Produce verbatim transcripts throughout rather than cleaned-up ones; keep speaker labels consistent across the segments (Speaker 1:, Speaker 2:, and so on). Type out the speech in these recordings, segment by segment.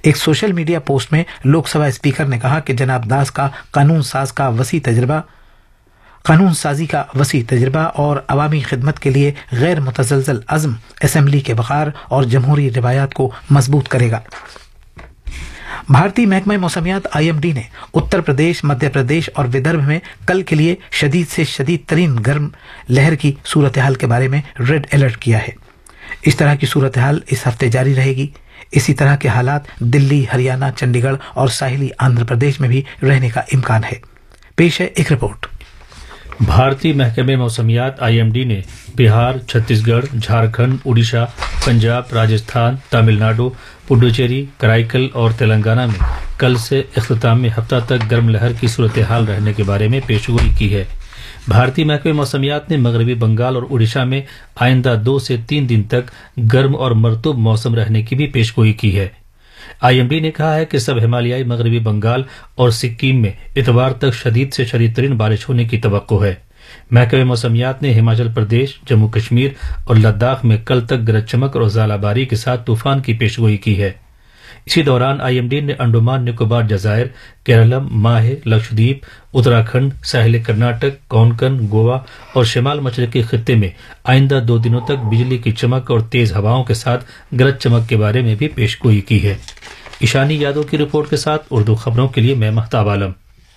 Speaker 1: ایک social media post میں Lok Sabha speaker نے کہا کہ جناب داس کا قانون ساز کا وسیع تجربہ قانون سازی کا وسیع تجربہ اور عوامی خدمت کے لیے غیر متزلزل عزم اسمبلی کے وقار اور جمہوری روایات کو مضبوط کرے گا۔ بھارتی محکمہ موسمیات آئی ایم ڈی نے اتر پردیش، مدھیہ پردیش اور ودربھ میں کل کے لیے شدید سے شدید ترین گرم لہر کی صورتحال کے بارے میں ریڈ الرٹ کیا ہے۔ اس طرح کی صورتحال اس ہفتے جاری رہے گی۔ اسی طرح کے حالات دلی، ہریانہ، چنڈی گڑھ اور ساحلی آندھرا پردیش میں بھی رہنے کا امکان ہے۔ پیش ہے ایک رپورٹ۔
Speaker 2: بھارتی محکمہ موسمیات آئی ایم ڈی نے بہار، چھتیس گڑھ، جھارکھنڈ، اڑیسہ، پنجاب، راجستھان، تامل ناڈو، پڈوچیری، کرائی اور تلنگانہ میں کل سے اختتامی ہفتہ تک گرم لہر کی صورتحال رہنے کے بارے میں پیشگوئی کی ہے۔ بھارتی محکمہ موسمیات نے مغربی بنگال اور اڑیسہ میں آئندہ دو سے تین دن تک گرم اور مرطوب موسم رہنے کی بھی پیشگوئی کی ہے۔ آئی ایم ڈی نے کہا ہے کہ سب ہمالیائی مغربی بنگال اور سکم میں اتوار تک شدید سے شدید ترین بارش ہونے کی توقع ہے۔ محکمہ موسمیات نے ہماچل پردیش، جموں کشمیر اور لداخ میں کل تک گرج چمک اور ژالہ باری کے ساتھ طوفان کی پیشگوئی کی ہے۔ اسی دوران آئی ایم ڈی نے انڈمان نکوبار جزائر، کیرلم، ماہے، لکشدیپ، اتراکھنڈ، ساحل کرناٹک، کونکن، گوا اور شمال مشرقی خطے میں آئندہ دو دنوں تک بجلی کی چمک اور تیز ہواؤں کے ساتھ گرج چمک کے بارے میں بھی پیشگوئی کی ہے۔ ایشانی یادو کی رپورٹ کے ساتھ اردو خبروں کے لیے میں مہتاب عالم۔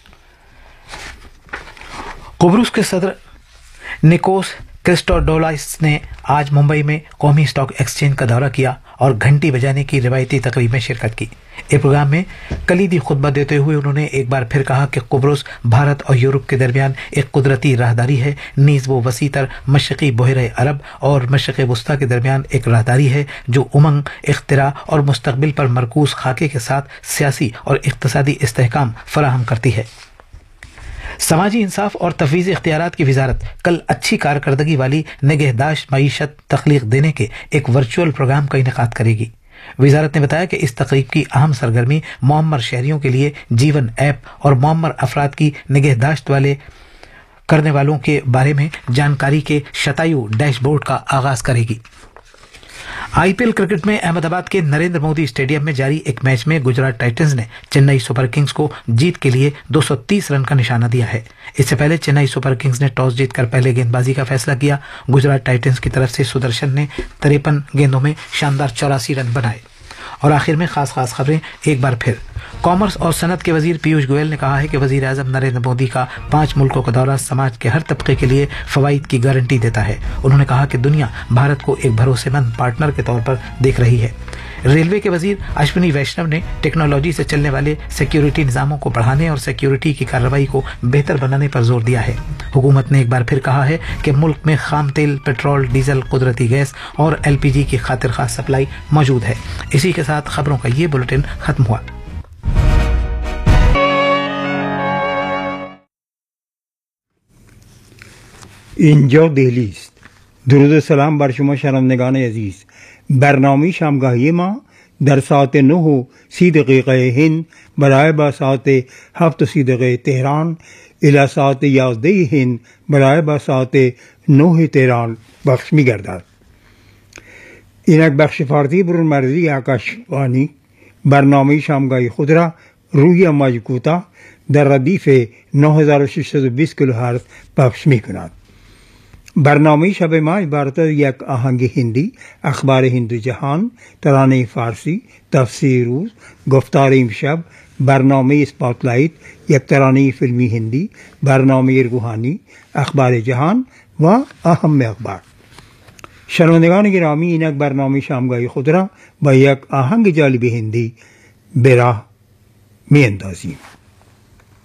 Speaker 1: قبرص کے صدر نکوس کرسٹوڈولائس نے آج ممبئی میں قومی اسٹاک ایکسچینج کا دورہ کیا اور گھنٹی بجانے کی روایتی تقریب میں شرکت کی۔ ایک پروگرام میں کلیدی خطبہ دیتے ہوئے انہوں نے ایک بار پھر کہا کہ قبرص بھارت اور یورپ کے درمیان ایک قدرتی راہداری ہے، نیز وہ وسیع تر مشرقی بحیرہ عرب اور مشرق وسطیٰ کے درمیان ایک راہداری ہے جو امنگ، اختراع اور مستقبل پر مرکوز خاکے کے ساتھ سیاسی اور اقتصادی استحکام فراہم کرتی ہے۔ سماجی انصاف اور تفویض اختیارات کی وزارت کل اچھی کارکردگی والی نگہداشت معیشت تخلیق دینے کے ایک ورچوئل پروگرام کا انعقاد کرے گی۔ وزارت نے بتایا کہ اس تقریب کی اہم سرگرمی معمر شہریوں کے لیے جیون ایپ اور معمر افراد کی نگہداشت والے کرنے والوں کے بارے میں جانکاری کے شتایو ڈیش بورڈ کا آغاز کرے گی۔ آئی پی ایل کرکٹ میں احمد آباد کے نریندر مودی اسٹیڈیم میں جاری ایک میچ میں گجرات ٹائٹنز نے چنئی سپر کنگز کو جیت کے لیے دو سو تیس رن کا نشانہ دیا ہے۔ اس سے پہلے چنئی سپر کنگز نے ٹاس جیت کر پہلے گیند بازی کا فیصلہ کیا۔ گجرات ٹائٹنز کی طرف سے سدرشن نے تریپن گیندوں میں شاندار چوراسی رن بنائے۔ اور آخر میں خاص خاص خبریں ایک بار پھر۔ کامرس اور صنعت کے وزیر پیوش گوئل نے کہا ہے کہ وزیر اعظم نریندر مودی کا پانچ ملکوں کا دورہ سماج کے ہر طبقے کے لیے فوائد کی گارنٹی دیتا ہے۔ انہوں نے کہا کہ دنیا بھارت کو ایک بھروسے مند پارٹنر کے طور پر دیکھ رہی ہے۔ ریلوے کے وزیر اشونی ویشنو نے ٹیکنالوجی سے چلنے والے سیکیورٹی نظاموں کو بڑھانے اور سیکیورٹی کی کارروائی کو بہتر بنانے پر زور دیا ہے۔ حکومت نے ایک بار پھر کہا ہے کہ ملک میں خام تیل، پیٹرول، ڈیزل، قدرتی گیس اور ایل پی جی کی خاطر خواہ سپلائی موجود ہے۔ اسی کے ساتھ خبروں کا یہ بلیٹن ختم ہوا۔
Speaker 3: اینجا دهلی است. درود و سلام بر شما شنوندگان عزیز. برنامه شامگاهی ما در ساعت نه و سی دقیقه هند برای با ساعت هفت و سی دقیقه تهران الی ساعت یازده هند برای با ساعت نه تهران بخش می گردد. اینک بخش فارسی بر مرزی آکاشوانی برنامه شامگاهی خود را روی موج کوتاه در ردیف نه هزار و ششصد و بیست کیلوهرتز پخش می کند. برنامه شب ما عبارت از یک آهنگ هندی، اخبار هند و جهان، ترانه فارسی، تفسیر روز، گفتار امشب، برنامه اسپاتلایت، یک ترانه فیلمی هندی، برنامه روحانی، اخبار جهان و اهم اخبار. شنوندگان گرامی، اینک برنامه شامگاهی خود را با یک آهنگ جالب هندی به راه می اندازیم.